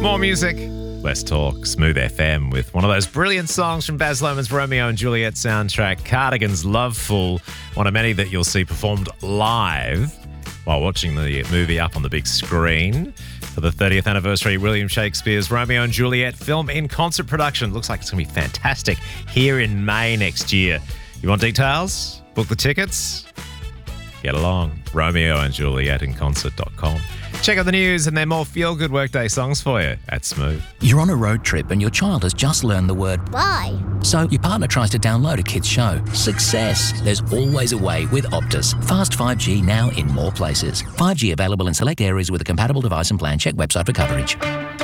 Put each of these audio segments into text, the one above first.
More music, less talk. Smooth FM with one of those brilliant songs from Baz Luhrmann's Romeo and Juliet soundtrack, Cardigan's Loveful, one of many that you'll see performed live while watching the movie up on the big screen. For the 30th anniversary, William Shakespeare's Romeo and Juliet film in concert production. Looks like it's going to be fantastic here in May next year. You want details? Book the tickets? Get along. Romeo and Juliet in concert.com. Check out the news and there are more feel-good workday songs for you at Smooth. You're on a road trip and your child has just learned the word bye. So your partner tries to download a kid's show. Success. There's always a way with Optus. Fast 5G now in more places. 5G available in select areas with a compatible device and plan. Check website for coverage.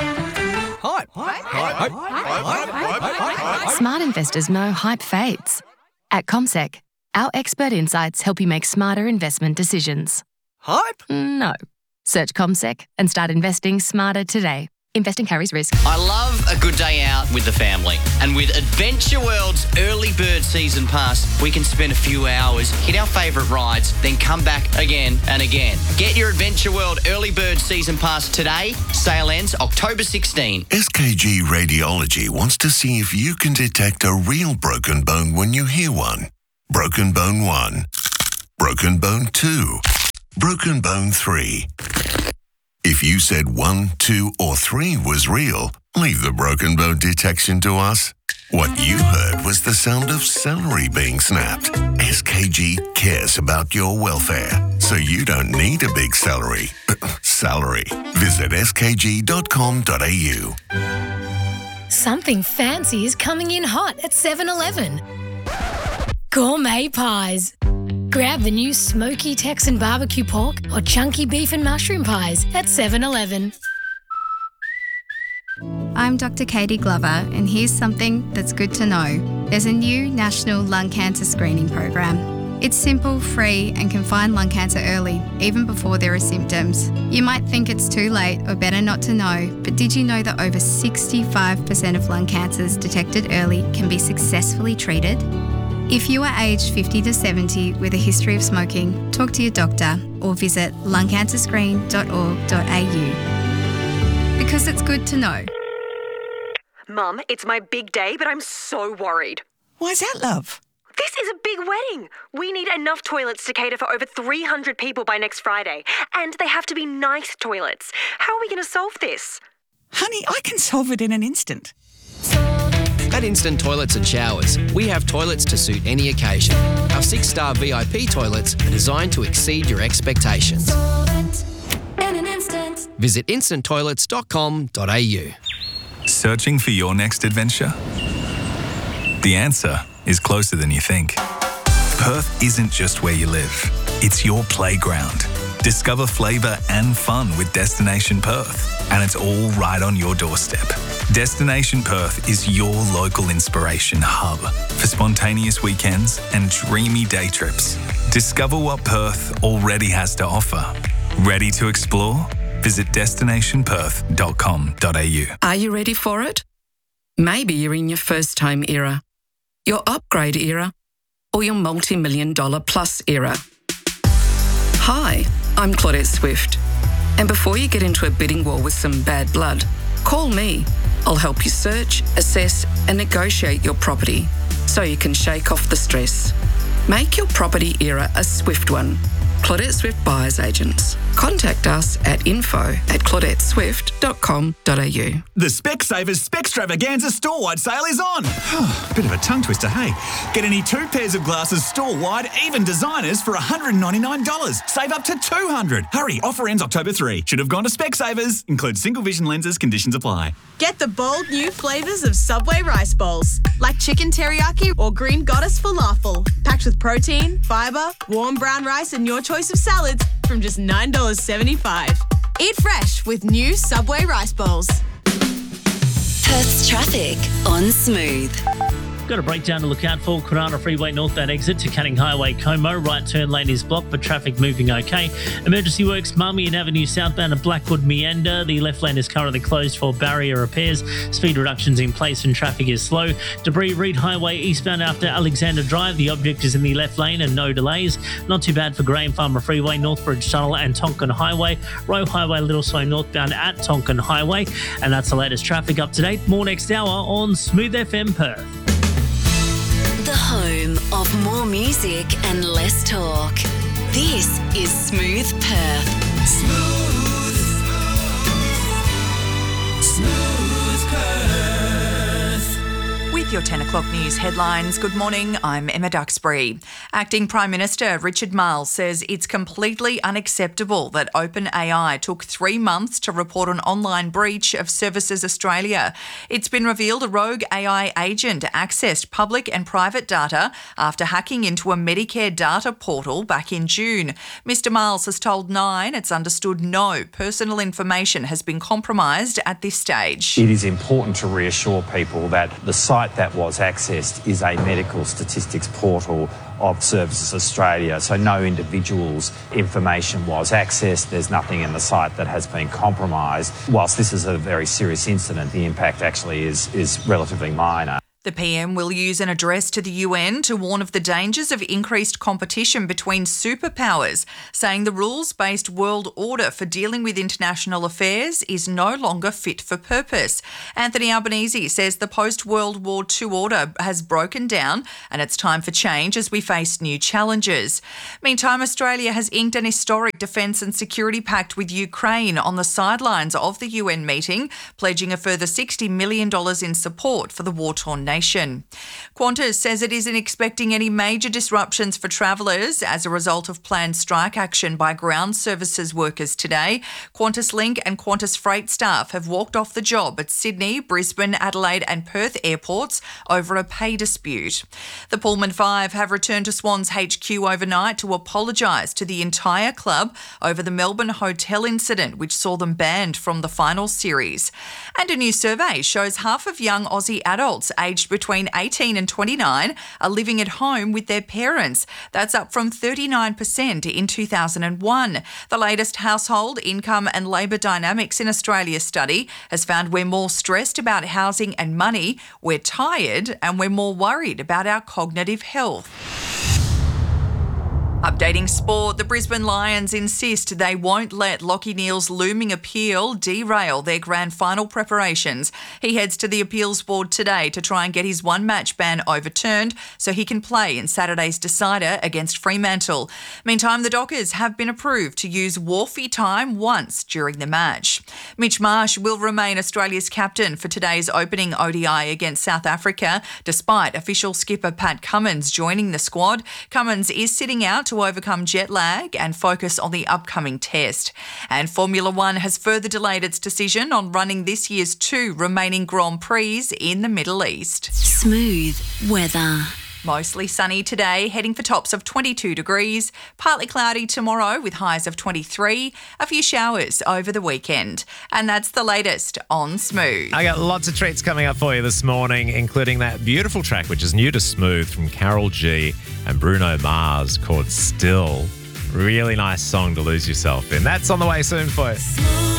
Smart investors know hype fades. At CommSec, our expert insights help you make smarter investment decisions. Hype? No. Search CommSec and start investing smarter today. Investing carries risk. I love a good day out with the family. And with Adventure World's Early Bird Season Pass, we can spend a few hours, hit our favourite rides, then come back again and again. Get your Adventure World Early Bird Season Pass today. Sale ends October 16. SKG Radiology wants to see if you can detect a real broken bone when you hear one. Broken bone 1. Broken bone 2. Broken bone 3. If you said 1, 2, or 3 was real, leave the broken bone detection to us. What you heard was the sound of celery being snapped. SKG cares about your welfare, so you don't need a big salary. Visit skg.com.au. Something fancy is coming in hot at 7-Eleven. Gourmet pies. Grab the new smoky Texan barbecue pork or chunky beef and mushroom pies at 7-Eleven. I'm Dr. Katie Glover, and here's something that's good to know. There's a new national lung cancer screening program. It's simple, free, and can find lung cancer early, even before there are symptoms. You might think it's too late or better not to know, but did you know that over 65% of lung cancers detected early can be successfully treated? If you are aged 50 to 70 with a history of smoking, talk to your doctor or visit lungcancerscreen.org.au. Because it's good to know. Mum, it's my big day, but I'm so worried. Why's that, love? This is a big wedding. We need enough toilets to cater for over 300 people by next Friday. And they have to be nice toilets. How are we going to solve this? Honey, I can solve it in an instant. At Instant Toilets and Showers, we have toilets to suit any occasion. Our 6-star VIP toilets are designed to exceed your expectations. Visit instanttoilets.com.au. Searching for your next adventure? The answer is closer than you think. Perth isn't just where you live, it's your playground. Discover flavour and fun with Destination Perth, and it's all right on your doorstep. Destination Perth is your local inspiration hub for spontaneous weekends and dreamy day trips. Discover what Perth already has to offer. Ready to explore? Visit destinationperth.com.au. Are you ready for it? Maybe you're in your first home era, your upgrade era, or your multi-million-dollar plus era. Hi, I'm Claudette Swift. And before you get into a bidding war with some bad blood, call me. I'll help you search, assess, and negotiate your property so you can shake off the stress. Make your property era a swift one. Claudette Swift Buyers Agents. Contact us at info@claudetteswift.com.au. The Specsavers Specstravaganza store-wide sale is on. Bit of a tongue twister, hey? Get any 2 pairs of glasses store-wide, even designers, for $199. Save up to $200. Hurry, offer ends October 3. Should have gone to Specsavers. Includes single vision lenses, conditions apply. Get the bold new flavours of Subway rice bowls, like chicken teriyaki or green goddess falafel. Packed with protein, fibre, warm brown rice and your choice of salads from just $9.75. Eat fresh with new Subway rice bowls. Perth's traffic on Smooth. Got a breakdown to look out for. Corona Freeway northbound exit to Canning Highway, Como. Right turn lane is blocked, but traffic moving okay. Emergency works, Marmion Avenue southbound of Blackwood Meander. The left lane is currently closed for barrier repairs. Speed reductions in place and traffic is slow. Debris, Reed Highway eastbound after Alexander Drive. The object is in the left lane and no delays. Not too bad for Graham Farmer Freeway, Northbridge Tunnel and Tonkin Highway. Roe Highway, Little Slow northbound at Tonkin Highway. And that's the latest traffic up to date. More next hour on Smooth FM Perth. The home of more music and less talk. This is Smooth Perth. Smooth Perth. With your 10 o'clock news headlines, good morning, I'm Emma Duxbury. Acting Prime Minister Richard Marles says it's completely unacceptable that OpenAI took 3 months to report an online breach of Services Australia. It's been revealed a rogue AI agent accessed public and private data after hacking into a Medicare data portal back in June. Mr Marles has told Nine it's understood no personal information has been compromised at this stage. It is important to reassure people that the site that was accessed is a medical statistics portal of Services Australia, so no individual's information was accessed. There's nothing in the site that has been compromised. Whilst this is a very serious incident, the impact actually is relatively minor. The PM will use an address to the UN to warn of the dangers of increased competition between superpowers, saying the rules-based world order for dealing with international affairs is no longer fit for purpose. Anthony Albanese says the post-World War II order has broken down and it's time for change as we face new challenges. Meantime, Australia has inked an historic defence and security pact with Ukraine on the sidelines of the UN meeting, pledging a further $60 million in support for the war-torn nation. Qantas says it isn't expecting any major disruptions for travellers as a result of planned strike action by ground services workers today. QantasLink and Qantas Freight staff have walked off the job at Sydney, Brisbane, Adelaide and Perth airports over a pay dispute. The Pullman Five have returned to Swans HQ overnight to apologise to the entire club over the Melbourne hotel incident, which saw them banned from the final series. And a new survey shows half of young Aussie adults aged between 18 and 29 are living at home with their parents. That's up from 39% in 2001. The latest household income and labour dynamics in Australia study has found we're more stressed about housing and money, we're tired, and we're more worried about our cognitive health. Updating sport, the Brisbane Lions insist they won't let Lachie Neale's looming appeal derail their grand final preparations. He heads to the appeals board today to try and get his one-match ban overturned so he can play in Saturday's decider against Fremantle. Meantime, the Dockers have been approved to use Wharfie time once during the match. Mitch Marsh will remain Australia's captain for today's opening ODI against South Africa, despite official skipper Pat Cummins joining the squad. Cummins is sitting out to overcome jet lag and focus on the upcoming test. And Formula One has further delayed its decision on running this year's 2 remaining Grand Prix in the Middle East. Smooth weather. Mostly sunny today, heading for tops of 22 degrees. Partly cloudy tomorrow with highs of 23. A few showers over the weekend. And that's the latest on Smooth. I got lots of treats coming up for you this morning, including that beautiful track, which is new to Smooth, from Carol G and Bruno Mars, called Still. Really nice song to lose yourself in. That's on the way soon for you.